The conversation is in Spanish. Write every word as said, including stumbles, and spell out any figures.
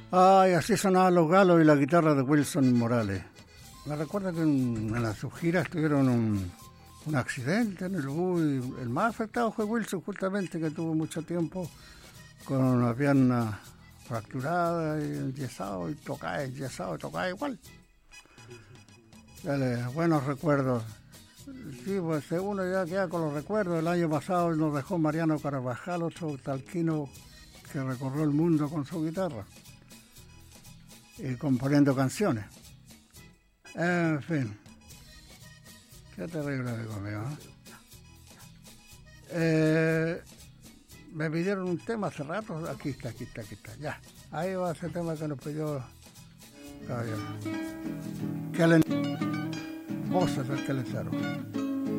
Ay, así sonaban los galos y la guitarra de Wilson Morales. Me recuerda que en, en la subgira tuvieron un, un accidente en el bus y el más afectado fue Wilson, justamente, que tuvo mucho tiempo con una pierna fracturada y enyesado y tocaba, enyesado y tocaba igual. Dale, buenos recuerdos. Sí, pues uno ya queda con los recuerdos. El año pasado nos dejó Mariano Carvajal, otro talquino que recorrió el mundo con su guitarra y componiendo canciones. En fin, qué terrible, amigo mío. ¿eh? Eh, me pidieron un tema hace rato. Aquí está, aquí está, aquí está. Ya, ahí va ese tema que nos pidió Javier. Kellen, voces del Kelencero.